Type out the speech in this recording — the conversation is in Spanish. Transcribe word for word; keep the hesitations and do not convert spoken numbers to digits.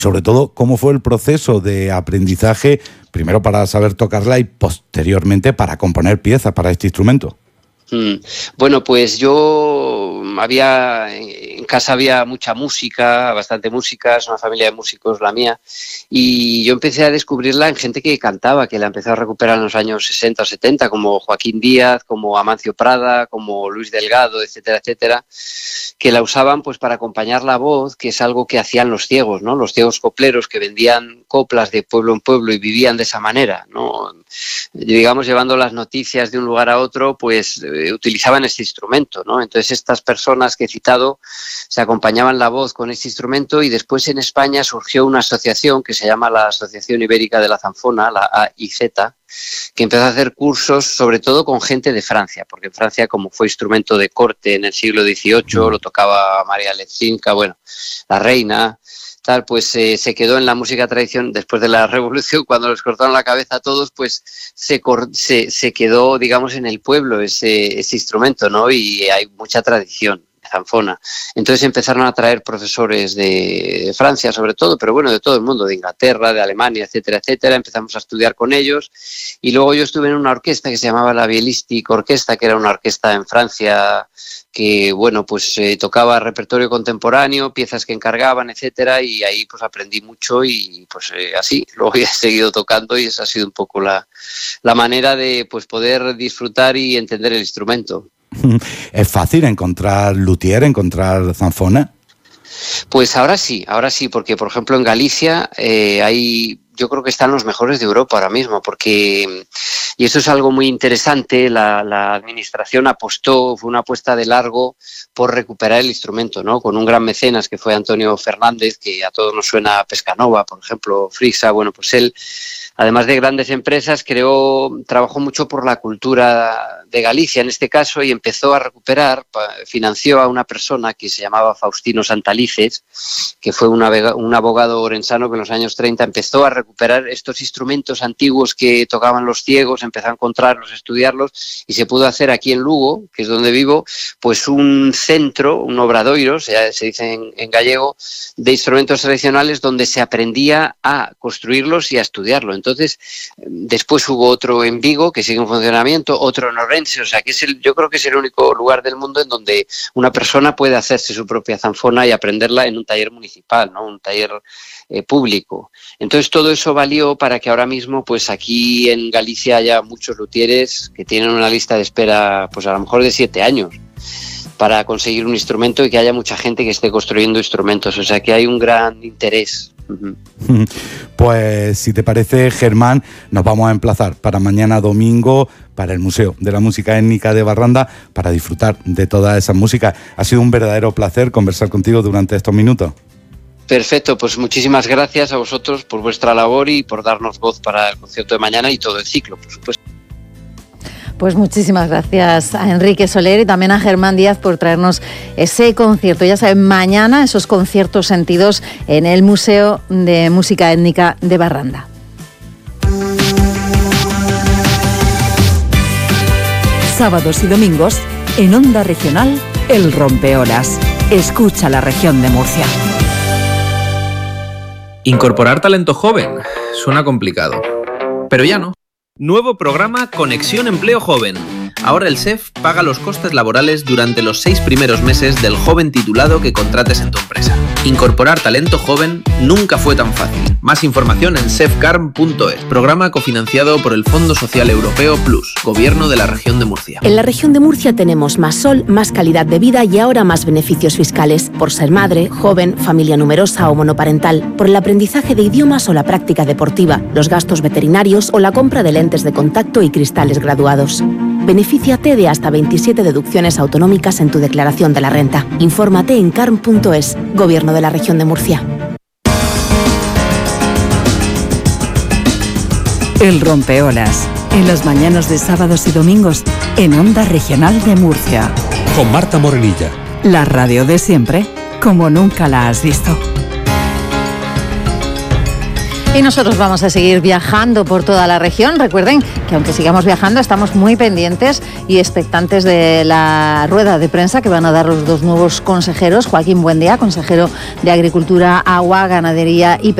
sobre todo, ¿cómo fue el proceso de aprendizaje, primero para saber tocarla y posteriormente para componer piezas para este instrumento? Mm. Bueno, pues yo había, en casa había mucha música, bastante música, es una familia de músicos la mía, y yo empecé a descubrirla en gente que cantaba, que la empezó a recuperar en los años sesenta o setenta, como Joaquín Díaz, como Amancio Prada, como Luis Delgado, etcétera, etcétera, que la usaban pues para acompañar la voz, que es algo que hacían los ciegos, ¿no? Los ciegos copleros que vendían coplas de pueblo en pueblo y vivían de esa manera, ¿no? Digamos, llevando las noticias de un lugar a otro, pues eh, utilizaban este instrumento, ¿no? Entonces estas personas que he citado se acompañaban la voz con este instrumento, y después en España surgió una asociación que se llama la Asociación Ibérica de la Zanfona, la A I Z, que empezó a hacer cursos sobre todo con gente de Francia, porque en Francia, como fue instrumento de corte en el siglo dieciocho, lo tocaba María Letzinska, bueno, la reina, tal, pues eh, se quedó en la música tradición después de la Revolución, cuando les cortaron la cabeza a todos, pues se, se, se quedó, digamos, en el pueblo ese, ese instrumento, ¿no? Y hay mucha tradición de zanfona. Entonces empezaron a traer profesores de, de Francia, sobre todo, pero bueno, de todo el mundo, de Inglaterra, de Alemania, etcétera, etcétera. Empezamos a estudiar con ellos, y luego yo estuve en una orquesta que se llamaba la Bielistic Orquesta, que era una orquesta en Francia que, bueno, pues eh, tocaba repertorio contemporáneo, piezas que encargaban, etcétera, y ahí pues aprendí mucho, y pues eh, así, luego he seguido tocando, y esa ha sido un poco la, la manera de pues poder disfrutar y entender el instrumento. ¿Es fácil encontrar luthier, encontrar zanfona? Pues ahora sí, ahora sí, porque por ejemplo en Galicia eh, hay, yo creo que están los mejores de Europa ahora mismo, porque, y eso es algo muy interesante, la, la administración apostó, fue una apuesta de largo por recuperar el instrumento, ¿no? Con un gran mecenas que fue Antonio Fernández, que a todos nos suena a Pescanova, por ejemplo, Frisa, bueno, pues él, además de grandes empresas, creó, trabajó mucho por la cultura de Galicia en este caso, y empezó a recuperar, financió a una persona que se llamaba Faustino Santalices, que fue una, un abogado orensano que en los años treinta empezó a recuperar estos instrumentos antiguos que tocaban los ciegos, empezó a encontrarlos, a estudiarlos, y se pudo hacer aquí en Lugo, que es donde vivo, pues un centro, un obradoiro, se, se dice en, en gallego, de instrumentos tradicionales donde se aprendía a construirlos y a estudiarlo. Entonces, después hubo otro en Vigo que sigue en funcionamiento, otro en Orense, o sea que es el, yo creo que es el único lugar del mundo en donde una persona puede hacerse su propia zanfona y aprenderla en un taller municipal, ¿no? Un taller eh, público. Entonces todo eso valió para que ahora mismo, pues aquí en Galicia haya muchos luthieres que tienen una lista de espera, pues a lo mejor de siete años para conseguir un instrumento, y que haya mucha gente que esté construyendo instrumentos, o sea que hay un gran interés. Pues si te parece, Germán, nos vamos a emplazar para mañana domingo para el Museo de la Música Étnica de Barranda para disfrutar de toda esa música. Ha sido un verdadero placer conversar contigo durante estos minutos. Perfecto, pues muchísimas gracias a vosotros por vuestra labor y por darnos voz para el concierto de mañana y todo el ciclo, por supuesto. Pues muchísimas gracias a Enrique Soler y también a Germán Díaz por traernos ese concierto. Ya saben, mañana esos conciertos sentidos en el Museo de Música Étnica de Barranda. Sábados y domingos en Onda Regional El Rompeolas. Escucha la región de Murcia. Incorporar talento joven suena complicado, pero ya no. Nuevo programa Conexión Empleo Joven. Ahora el S E F paga los costes laborales durante los seis primeros meses del joven titulado que contrates en tu empresa. Incorporar talento joven nunca fue tan fácil. Más información en sefcarm punto es. Programa cofinanciado por el Fondo Social Europeo Plus, Gobierno de la Región de Murcia. En la Región de Murcia tenemos más sol, más calidad de vida y ahora más beneficios fiscales. Por ser madre, joven, familia numerosa o monoparental. Por el aprendizaje de idiomas o la práctica deportiva. Los gastos veterinarios o la compra de lentes de contacto y cristales graduados. Benefíciate de hasta veintisiete deducciones autonómicas en tu declaración de la renta. Infórmate en carm punto es, Gobierno de la Región de Murcia. El Rompeolas, en las mañanas de sábados y domingos, en Onda Regional de Murcia. Con Marta Morenilla. La radio de siempre, como nunca la has visto. Y nosotros vamos a seguir viajando por toda la región. Recuerden que aunque sigamos viajando, estamos muy pendientes y expectantes de la rueda de prensa que van a dar los dos nuevos consejeros. Joaquín Buendía, consejero de Agricultura, Agua, Ganadería y